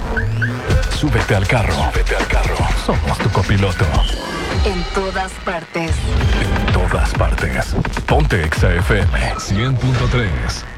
Súbete al carro. Súbete al carro. Somos tu copiloto. En todas partes. En todas partes. Ponte Exa FM 100.3.